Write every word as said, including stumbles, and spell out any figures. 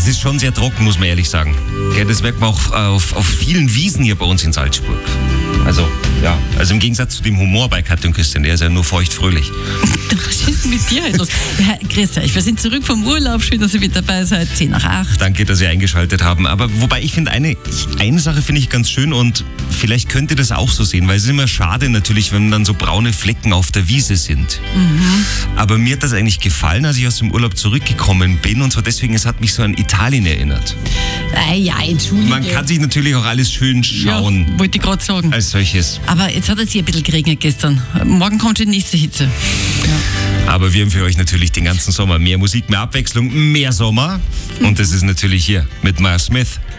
Es ist schon sehr trocken, muss man ehrlich sagen. Gell, das merkt man auch auf, auf vielen Wiesen hier bei uns in Salzburg. Also, ja, also im Gegensatz zu dem Humor bei Katja und Christian, der ist ja nur feucht-fröhlich. Was ist mit dir etwas? Herr Grüß euch, wir sind zurück vom Urlaub. Schön, dass ihr mit dabei seid. zehn nach acht. Danke, dass Sie eingeschaltet haben. Aber wobei ich finde, eine, eine Sache finde ich ganz schön und vielleicht könnt ihr das auch so sehen, weil es ist immer schade natürlich, wenn dann so braune Flecken auf der Wiese sind. Mhm. Aber mir hat das eigentlich gefallen, als ich aus dem Urlaub zurückgekommen bin und zwar deswegen, es hat mich so an Italien erinnert. Äh, ja, entschuldige. Man kann sich natürlich auch alles schön schauen. Ja, wollte ich gerade sagen. Als solches. Aber jetzt hat es hier ein bisschen geregnet gestern. Morgen kommt schon die nächste Hitze. Ja. Aber wir haben für euch natürlich den ganzen Sommer mehr Musik, mehr Abwechslung, mehr Sommer. Und das ist natürlich hier mit Miles Smith.